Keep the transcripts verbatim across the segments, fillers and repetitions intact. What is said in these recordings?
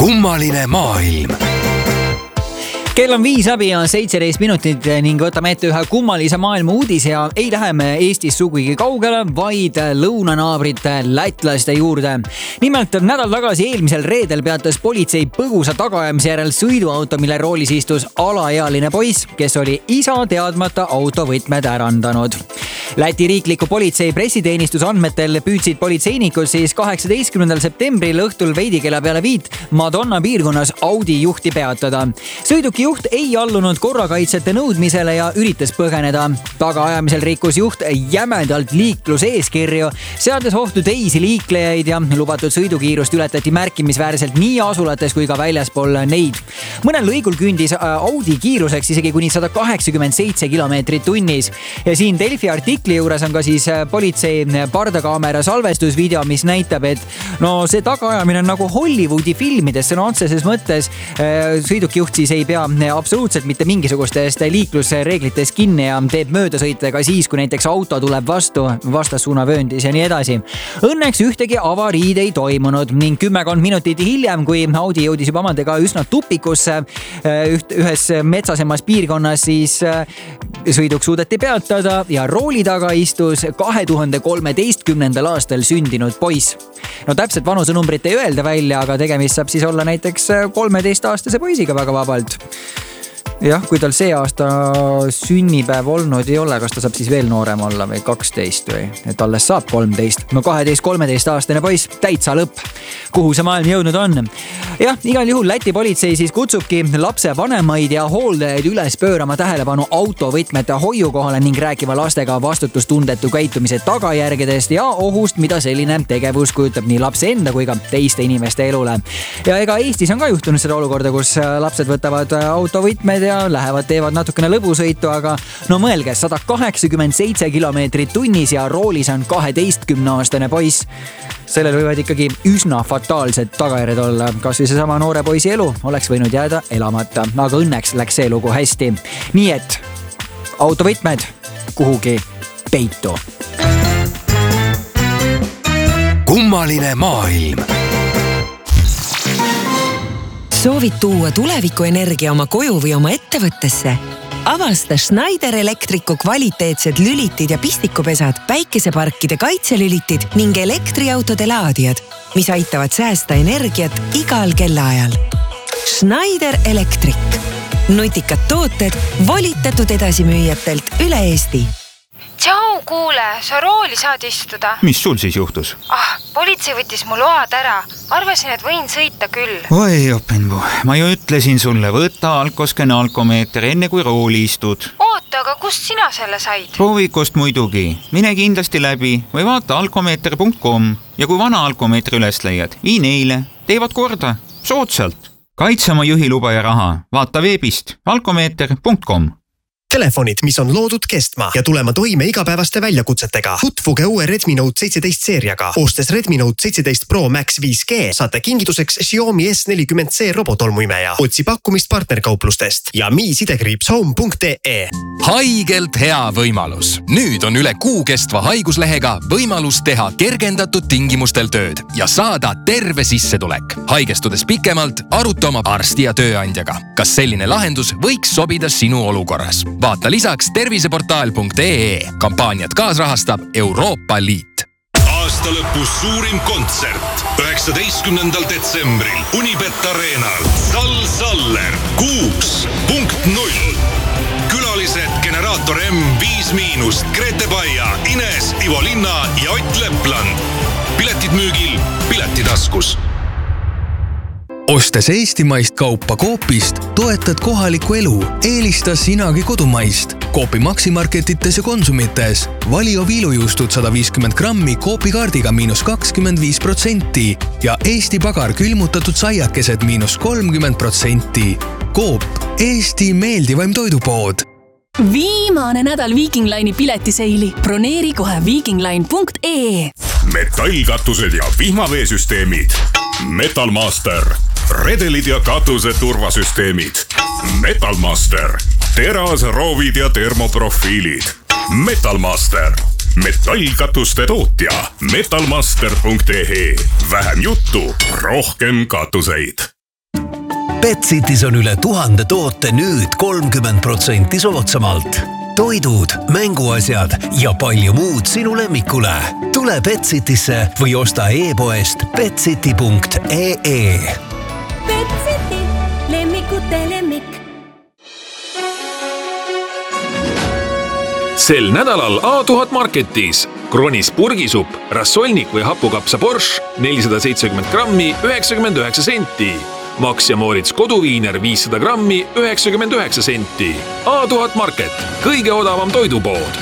kummaline maailm. Kell on viis läbi ja seitseteist minutit ning võtame ette ühe kummalise maailma uudise ja ei lähe me Eestis sugugi kaugele, vaid lõunanaabrite lätlaste juurde. Nimelt nädal tagasi eelmisel reedel peatas politsei põgusa tagaajamise järel sõiduauto, mille roolis istus alaealine poiss, kes oli isa teadmata autovõtmed ärandanud. Läti riikliku politsei pressiteenistuse andmetel püüdsid politseinikud siis kaheksateistkümnendal septembril õhtul veidi kella peale viit Madonna piirkonnas Audi juhti peatada. Sõiduki juht ei allunud korrakaitsjate nõudmisele ja üritas põgeneda. Tagaajamisel rikkus juht jämedalt liikluseeskirju, seades ohtu teisi liiklejaid ja lubatud sõidukiirust ületati märkimisväärselt nii asulates kui ka väljaspool neid. Mõnel lõigul küündis Audi kiiruseks isegi kuni sada kaheksakümmend seitse kilomeetrit tunnis. Ja siin Delfi artikli juures on ka siis politsei pardakaamera salvestusvideo, mis näitab, et no see tagaajamine on nagu Hollywoodi filmides, sõna otseses mõttes. Sõidukijuht siis ei pea absoluutselt mitte mingisugustest liiklusreeglitest kinni ja teeb möödasõite ka siis, kui näiteks auto tuleb vastu vastassuunavööndis ja nii edasi. Õnneks ühtegi avariid ei toimunud ning kümmekond minutit hiljem, kui Audi jõudis juba omadega üsna tupikusse üht, ühes metsasemas piirkonnas, siis sõiduk suudeti peatada ja rooli taga istus kahe tuhande kolmeteistkümnendal aastal sündinud poiss. No täpselt vanusenumbrit ei öelda välja, aga tegemist saab siis olla näiteks kolmeteistaastase poisiga väga vabalt. Jah, kui tal see aasta sünnipäev olnud ei ole, kas ta saab siis veel noorem olla või kaksteist või, et alles saab kolmteist. No kaheteist-kolmeteist aastane poiss, täitsa lõpp. Kuhu see maailm jõudnud on? Jah, igal juhul Läti politsei siis kutsubki lapse vanemaid ja hooldajaid üles pöörama tähelepanu autovõtmete hoiu kohale ning rääkima lastega vastutustundetu käitumise tagajärgedest ja ohust, mida selline tegevus kujutab nii lapse enda kui ka teiste inimeste elule. Ja ega Eestis on ka juhtunud seda olukorda, kus lapsed võtavad autovõtmed ja lähevad, teevad natukene lõbusõitu, aga no mõelge, sada kaheksakümmend seitse kilomeetrit tunnis ja roolis on kaheteistkümne aastane poiss. Sellel võivad ikkagi üsna fataalsed tagajärjed olla. Kas või seesama noore poisi elu oleks võinud jääda elamata, aga õnneks läks see lugu hästi. Nii et autovõtmed kuhugi peitu. Kummaline maailm. Soovid tuua tulevikuenergia oma koju või oma ettevõttesse? Avasta Schneider Electricu kvaliteetsed lülitid ja pistikupesad, päikeseparkide kaitselülitid ning elektriautode laadijad, mis aitavad säästa energiat igal kellaajal. Schneider Electric. Nutikad tooted volitatud edasimüüjatelt üle Eesti. Tšau, kuule, sa rooli saad istuda. Mis sul siis juhtus? Ah, politsei võttis mu load ära. Arvasin, et võin sõita küll. Oi, Openbu, ma ju ütlesin sulle, võta alkoskene alkomeeter enne kui rooli istud. Oota, aga kust sina selle said? Proovikost muidugi. Mine kindlasti läbi või vaata alkomeeter punkt com ja kui vana alkomeetri üles leiad, vii neile. Teevad korda. Soodsalt. Kaitse oma juhiluba ja raha. Vaata veebist alkomeeter punkt com. Telefonid, mis on loodud kestma ja tulema toime igapäevaste väljakutsetega. Tutvuge uue Redmi Note seitseteist seeriaga. Ostes Redmi Note seitseteist Pro Max viis G saate kingituseks Xiaomi S nelikümmend C robotolmuimeja. Otsi pakkumist partnerkauplustest ja mi sidekriips home punkt ee. Haigelt hea võimalus. Nüüd on üle kuu kestva haiguslehega võimalus teha kergendatud tingimustel tööd ja saada terve sissetulek. Haigestudes pikemalt, aruta oma arsti ja tööandjaga. Kas selline lahendus võiks sobida sinu olukorras? Vaata lisaks terviseportaal punkt ee. Kampaaniat kaasrahastab Euroopa Liit. Aasta lõpus suurim kontsert. üheksateistkümnendal detsembril Unibet Arenal. Sal Saller kuus punkt null. Külalised Generaator M viis miinust, Grete Baia, Ines, Ivo Linna ja Ott Lepland. Piletid müügil, piletitaskus. Ostes eestimaist kaupa Coopist, toetad kohalikku elu, eelista sinagi kodumaist. Coopi maksimarketites ja konsumites. Valio viilujuustud sada viiskümmend grammi Coopi kaardiga miinus kakskümmend viis protsenti ja Eesti Pagar külmutatud saiakesed miinus kolmkümmend protsenti. Coop, Eesti meeldivaim toidupood. Viimane nädal Viking Line'i piletiseili. Broneeri kohe viikingline punkt ee. Metallkatused ja vihmaveesüsteemid. Metalmaster. Redelid ja katuse turvasüsteemid. Metalmaster. Teras, roovid ja termoprofiilid. Metalmaster. Metallkatuste tootja. metalmaster punkt ee. Vähem juttu, rohkem katuseid. Betsitis on üle tuhande toote nüüd kolmkümmend protsenti soodsamalt. Toidud, mänguasjad ja palju muud sinu lemmikule. Tule Betsitisse või osta e-poest betsiti punkt ee. Betsiti, lemmikute lemmik. Sel nädalal A tuhat Marketis Kronis purgisupp, rassolnik või hapukapsa borš nelisada seitsekümmend grammi üheksakümmend üheksa senti. Max ja Moritz koduviiner viissada grammi üheksakümmend üheksa senti. A tuhat Market, kõige odavam toidupood.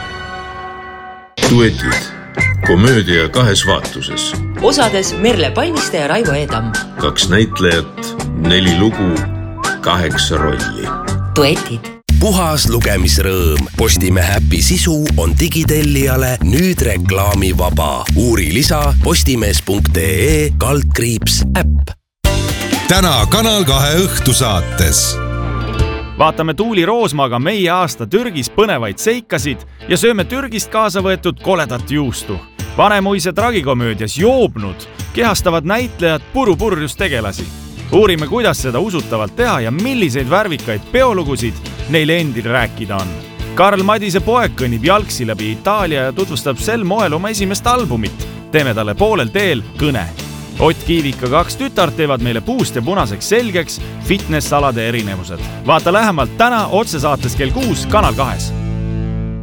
Duetid, komöödia kahes vaatuses. Osades Merle Palmiste ja Raivo Eedam. Kaks näitlejat, neli lugu, kaheksa rolli. Duetid. Puhas lugemisrõõm. Postimehe äpi sisu on digitellijale nüüd reklaamivaba. Uuri lisa postimees punkt ee kaldkriips äpp. Täna Kanal kahe õhtusaates. Vaatame Tuuli Roosmaaga meie aasta Türgis põnevaid seikasid ja sööme Türgist kaasa võetud koledat juustu. Vanemuise tragikomöödias Joobnud kehastavad näitlejad purupurjus tegelasi. Uurime, kuidas seda usutavalt teha ja milliseid värvikaid peolugusid neile endil rääkida on. Karl Madise poeg kõnnib jalgsi läbi Itaalia ja tutvustab sel moel oma esimest albumit. Teeme talle poolel teel kõne. Ott Kiivika kaks tütart teevad meile puust ja punaseks selgeks fitness-salade erinevused. Vaata lähemalt täna otsesaates kell kuus Kanal kahes.